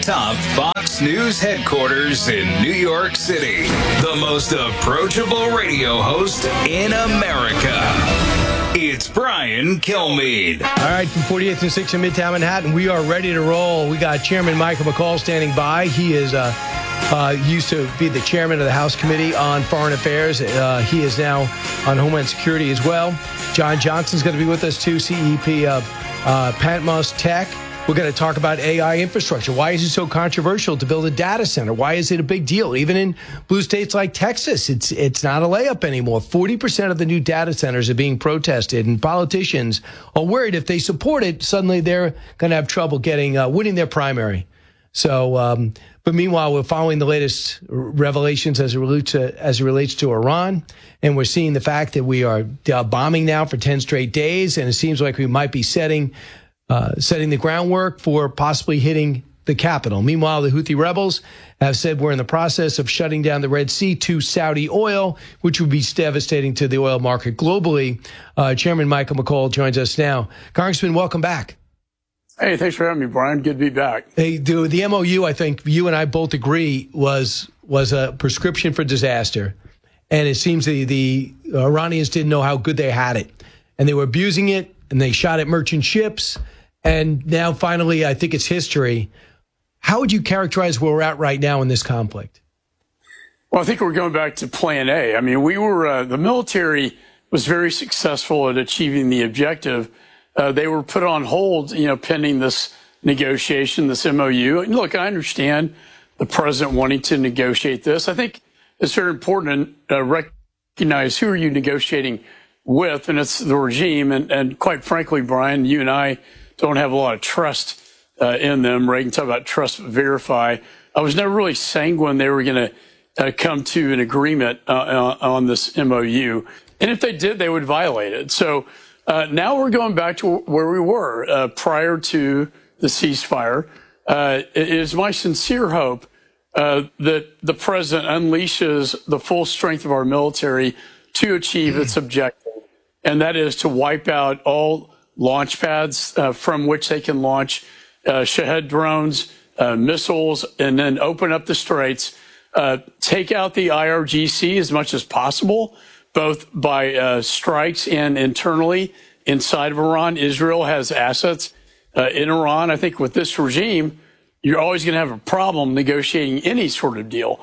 atop Fox News headquarters in New York City, the most approachable radio host in America. It's Brian Kilmeade. All right, from 48th and 6th in Midtown Manhattan, we are ready to roll. We got Chairman Michael McCaul standing by. He is used to be the chairman of the House Committee on Foreign Affairs. He is now on Homeland Security as well. John Johnson's going to be with us too, CEP of Patmos Tech. We're going to talk about AI infrastructure. Why is it so controversial to build a data center? Why is it a big deal? Even in blue states like Texas, it's not a layup anymore. 40% of the new data centers are being protested, and politicians are worried if they support it, suddenly they're going to have trouble getting winning their primary. So, but meanwhile, we're following the latest revelations as it relates to Iran, and we're seeing the fact that we are bombing now for 10 straight days, and it seems like we might be setting the groundwork for possibly hitting the capital. Meanwhile, the Houthi rebels have said we're in the process of shutting down the Red Sea to Saudi oil, which would be devastating to the oil market globally. Chairman Michael McCaul joins us now. Congressman, welcome back. Hey, thanks for having me, Brian. Good to be back. Hey, the MOU, I think you and I both agree, was a prescription for disaster. And it seems the Iranians didn't know how good they had it. And they were abusing it, and they shot at merchant ships. And now, finally, I think it's history. How would you characterize where we're at right now in this conflict? Well, I think we're going back to Plan A. I mean, the military was very successful at achieving the objective. They were put on hold, pending this negotiation, this MOU. And look, I understand the president wanting to negotiate this. I think it's very important to recognize who are you negotiating with, and it's the regime. And quite frankly, Brian, you and I don't have a lot of trust in them. Reagan talked about trust but verify. I was never really sanguine they were going to come to an agreement on this MOU. And if they did, they would violate it. So now we're going back to where we were prior to the ceasefire. It is my sincere hope that the president unleashes the full strength of our military to achieve its objective, and that is to wipe out all launch pads from which they can launch Shahed drones, missiles, and then open up the straits, take out the IRGC as much as possible, both by strikes and internally inside of Iran. Israel has assets in Iran. I think with this regime, you're always going to have a problem negotiating any sort of deal.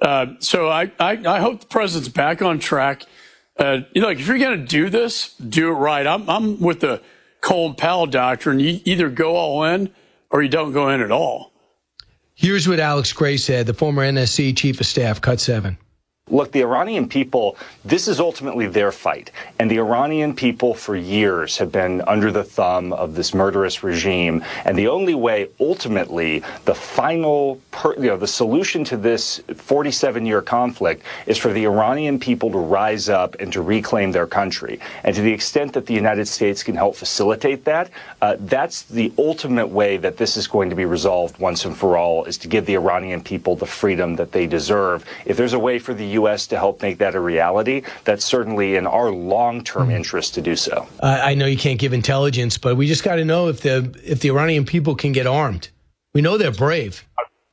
So I hope the president's back on track. If you're going to do this, do it right. I'm with the Colin Powell doctrine. You either go all in or you don't go in at all. Here's what Alex Gray said, the former NSC chief of staff, Cut 7. Look, the Iranian people, this is ultimately their fight. And the Iranian people for years have been under the thumb of this murderous regime. And the only way, ultimately, the final, the solution to this 47-year conflict is for the Iranian people to rise up and to reclaim their country. And to the extent that the United States can help facilitate that, that's the ultimate way that this is going to be resolved once and for all, is to give the Iranian people the freedom that they deserve. If there's a way for the U.S. to help make that a reality, that's certainly in our long-term interest to do so. I know you can't give intelligence, but we just got to know if the Iranian people can get armed. We know they're brave.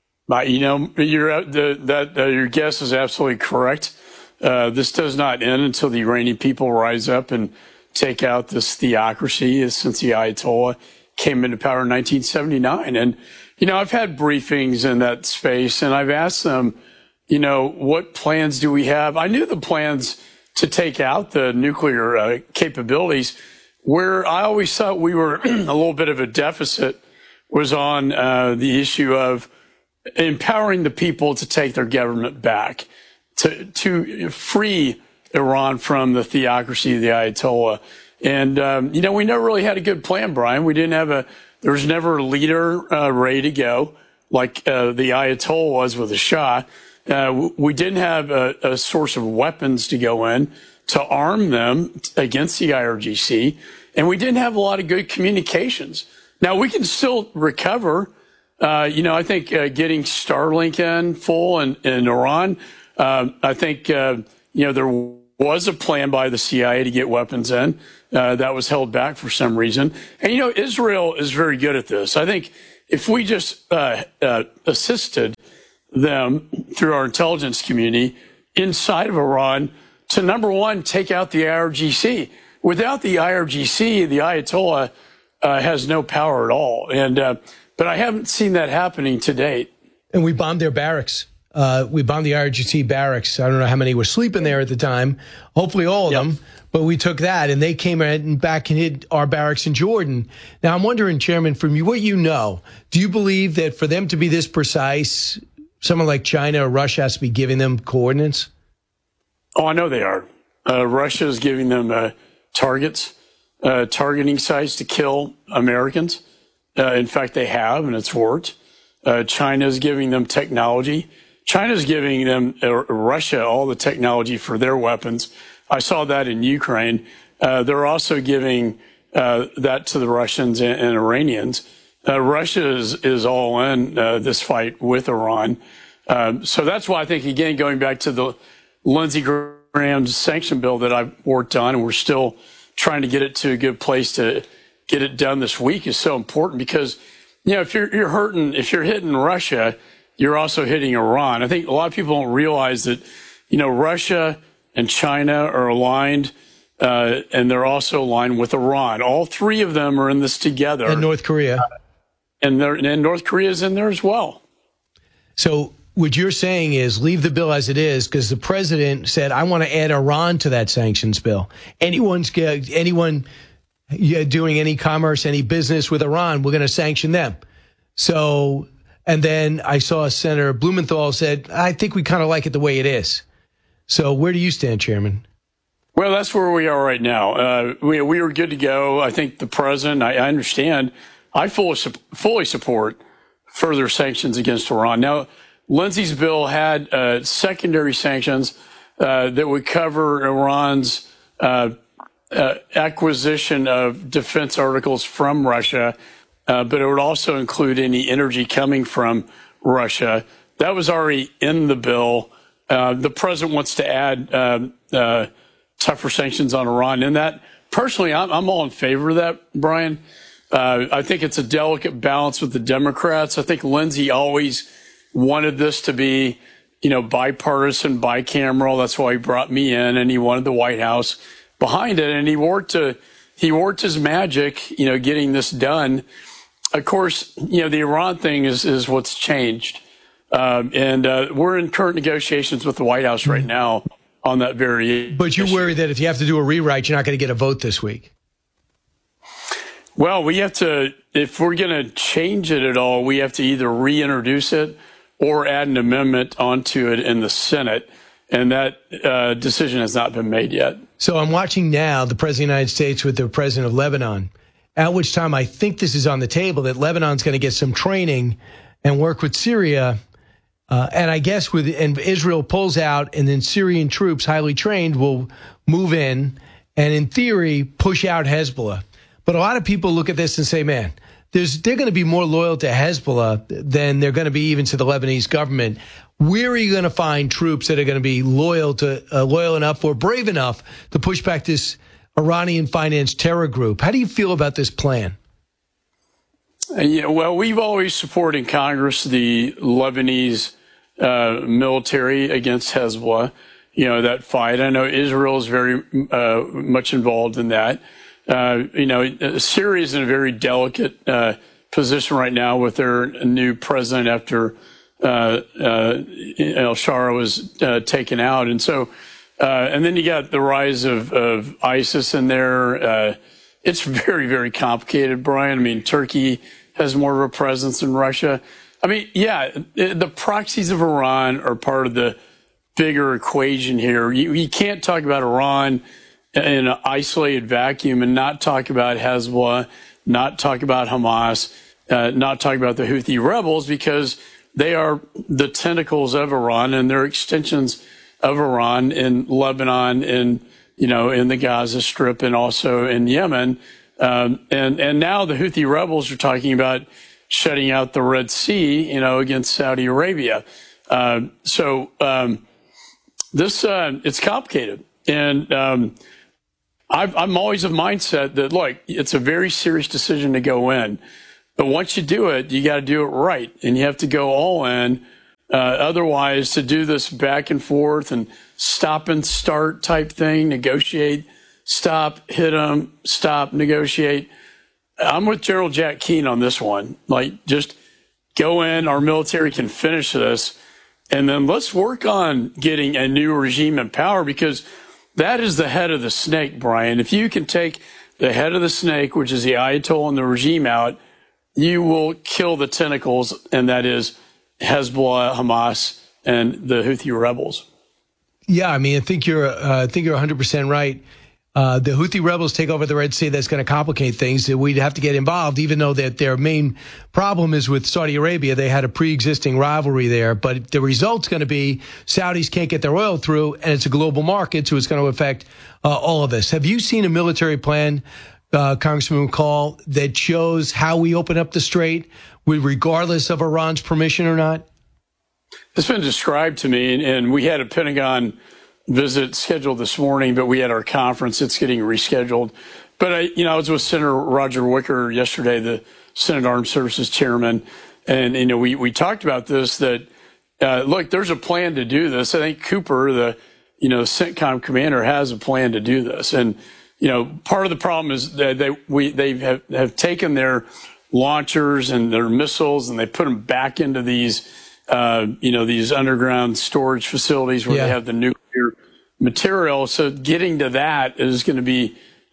Your guess is absolutely correct. This does not end until the Iranian people rise up and take out this theocracy since the Ayatollah came into power in 1979. And, I've had briefings in that space, and I've asked them, what plans do we have? I knew the plans to take out the nuclear capabilities. Where I always thought we were a little bit of a deficit was on the issue of empowering the people to take their government back, to free Iran from the theocracy of the Ayatollah. And, we never really had a good plan, Brian. There was never a leader ready to go like the Ayatollah was with the Shah. We didn't have a source of weapons to go in to arm them against the IRGC, and we didn't have a lot of good communications. Now, we can still recover. I think getting Starlink in full in Iran, I think, there was a plan by the CIA to get weapons in. That was held back for some reason. And, Israel is very good at this. I think if we just assisted them through our intelligence community inside of Iran to, number one, take out the IRGC. Without the IRGC, the Ayatollah has no power at all. But I haven't seen that happening to date. And we bombed their barracks. We bombed the IRGC barracks. I don't know how many were sleeping there at the time. Hopefully all of them. But we took that, and they came back and hid our barracks in Jordan. Now, I'm wondering, Chairman, from you, what you know, do you believe that for them to be this precise, someone like China or Russia has to be giving them coordinates? Oh, I know they are. Russia is giving them targets, targeting sites to kill Americans. In fact, they have, and it's worked. China is giving them technology. China is giving them, Russia, all the technology for their weapons. I saw that in Ukraine. They're also giving that to the Russians and Iranians. Russia is all in this fight with Iran. So that's why I think, again, going back to the Lindsey Graham's sanction bill that I've worked on, and we're still trying to get it to a good place to get it done this week, is so important because, if you're hitting Russia, you're also hitting Iran. I think a lot of people don't realize that, Russia and China are aligned, and they're also aligned with Iran. All three of them are in this together. And North Korea. And North Korea is in there as well. So what you're saying is leave the bill as it is, because the president said, I want to add Iran to that sanctions bill. Anyone doing any commerce, any business with Iran, we're going to sanction them. So, and then I saw Senator Blumenthal said, I think we kind of like it the way it is. So where do you stand, Chairman? Well, that's where we are right now. We were good to go. I think the president, I understand, I fully support further sanctions against Iran. Now, Lindsey's bill had secondary sanctions that would cover Iran's acquisition of defense articles from Russia, but it would also include any energy coming from Russia. That was already in the bill. The president wants to add tougher sanctions on Iran. And that, personally, I'm all in favor of that, Brian. I think it's a delicate balance with the Democrats. I think Lindsey always wanted this to be, bipartisan, bicameral. That's why he brought me in, and he wanted the White House behind it. And he worked his magic, getting this done. Of course, the Iran thing is what's changed. And we're in current negotiations with the White House right now on that very But you worry that if you have to do a rewrite, you're not going to get a vote this week. Well, we have to, if we're going to change it at all, we have to either reintroduce it or add an amendment onto it in the Senate. And that decision has not been made yet. So I'm watching now the President of the United States with the President of Lebanon, at which time I think this is on the table, that Lebanon's going to get some training and work with Syria. And I guess and Israel pulls out, and then Syrian troops, highly trained, will move in and, in theory, push out Hezbollah. But a lot of people look at this and say, man, they're going to be more loyal to Hezbollah than they're going to be even to the Lebanese government. Where are you going to find troops that are going to be loyal enough or brave enough to push back this Iranian-financed terror group? How do you feel about this plan? Yeah, well, we've always supported in Congress the Lebanese military against Hezbollah, that fight. I know Israel is very much involved in that. Syria is in a very delicate position right now with their new president after al-Shara was taken out. And so, and then you got the rise of ISIS in there. It's very, very complicated, Brian. I mean, Turkey has more of a presence than Russia. I mean, yeah, the proxies of Iran are part of the bigger equation here. You can't talk about Iran in an isolated vacuum and not talk about Hezbollah, not talk about Hamas, not talk about the Houthi rebels, because they are the tentacles of Iran and they're extensions of Iran in Lebanon, in the Gaza Strip, and also in Yemen. And now the Houthi rebels are talking about shutting out the Red Sea, against Saudi Arabia. This it's complicated. And I'm always of mindset that, look, it's a very serious decision to go in. But once you do it, you got to do it right. And you have to go all in. Otherwise, to do this back and forth and stop and start type thing, negotiate, stop, hit them, stop, negotiate. I'm with General Jack Keane on this one. Like, just go in, our military can finish this, and then let's work on getting a new regime in power, because that is the head of the snake, Brian. If you can take the head of the snake, which is the Ayatollah and the regime, out, you will kill the tentacles, and that is Hezbollah, Hamas, and the Houthi rebels. Yeah, I mean, I think you're 100% right. The Houthi rebels take over the Red Sea. That's going to complicate things. We'd have to get involved, even though that their main problem is with Saudi Arabia. They had a pre-existing rivalry there, but the result's going to be Saudis can't get their oil through, and it's a global market, so it's going to affect all of us. Have you seen a military plan, Congressman McCall, that shows how we open up the strait, regardless of Iran's permission or not? It's been described to me, and we had a Pentagon visit scheduled this morning, but we had our conference. It's getting rescheduled. But I was with Senator Roger Wicker yesterday, the Senate Armed Services Chairman, and we talked about this. That look, there's a plan to do this. I think Cooper, the CENTCOM commander, has a plan to do this. And part of the problem is that they have taken their launchers and their missiles and they put them back into these these underground storage facilities where they have the nuclear material. So getting to that is going to be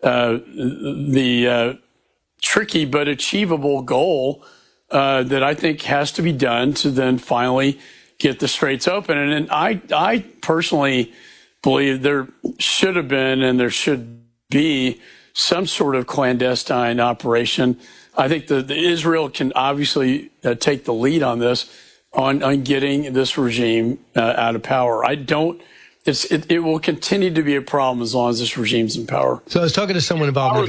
the tricky but achievable goal that I think has to be done to then finally get the straits open. And I personally believe there should have been and there should be some sort of clandestine operation. I think the Israel can obviously take the lead on this, on getting this regime out of power. It will continue to be a problem as long as this regime's in power. So I was talking to someone involved.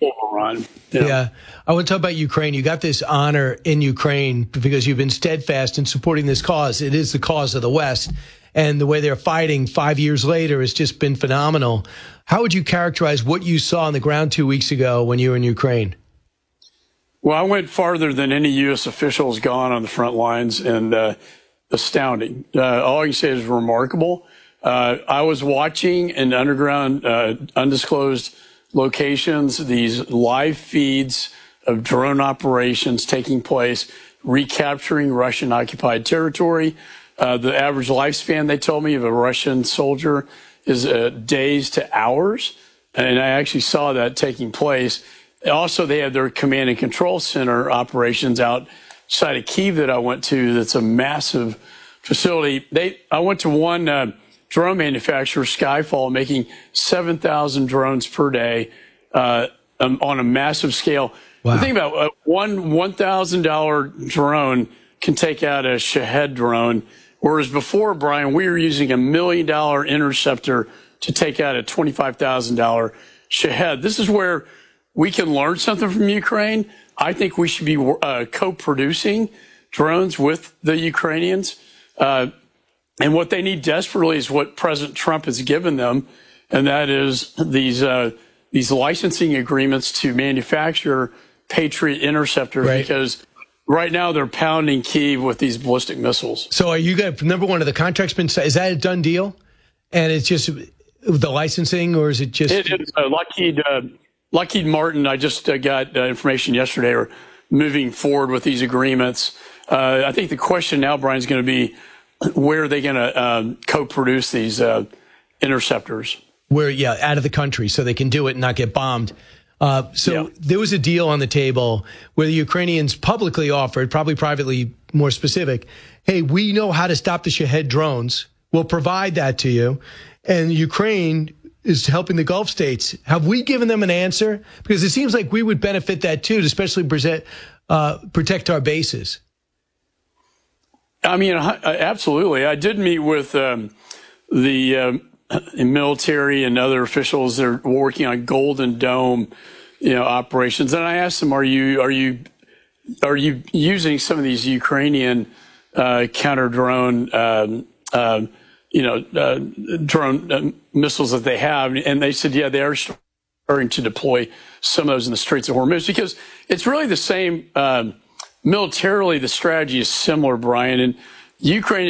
Yeah. I want to talk about Ukraine. You got this honor in Ukraine because you've been steadfast in supporting this cause. It is the cause of the West. And the way they're fighting 5 years later has just been phenomenal. How would you characterize what you saw on the ground 2 weeks ago when you were in Ukraine? Well, I went farther than any U.S. official has gone on the front lines, and astounding. All I can say is remarkable. I was watching in underground, undisclosed locations, these live feeds of drone operations taking place, recapturing Russian-occupied territory. The average lifespan, they told me, of a Russian soldier is days to hours, and I actually saw that taking place. Also, they have their command and control center operations outside of Kyiv that I went to. That's a massive facility. I went to one drone manufacturer, Skyfall, making 7,000 drones per day on a massive scale. Wow. Think about one $1,000 drone can take out a Shahed drone, whereas before, Brian, we were using $1 million interceptor to take out a $25,000 Shahed. This is where we can learn something from Ukraine. I think we should be co-producing drones with the Ukrainians. And what they need desperately is what President Trump has given them, and that is these licensing agreements to manufacture Patriot interceptors, right? Because right now they're pounding Kyiv with these ballistic missiles. So are you guys, number one, are the contracts been, is that a done deal? And it's just the licensing, or is it just? It is Lockheed Martin, I just got information yesterday, are moving forward with these agreements. I think the question now, Brian, is going to be where are they going to co-produce these interceptors? Where, out of the country so they can do it and not get bombed. There was a deal on the table where the Ukrainians publicly offered, probably privately more specific, hey, we know how to stop the Shahed drones. We'll provide that to you. And Ukraine is helping the Gulf states. Have we given them an answer? Because it seems like we would benefit that too, to especially protect our bases. I mean, absolutely. I did meet with the military and other officials that are working on Golden Dome, operations. And I asked them, are you using some of these Ukrainian counter drone drone missiles that they have. And they said, yeah, they are starting to deploy some of those in the Straits of Hormuz, because it's really the same. Militarily, the strategy is similar, Brian. And Ukraine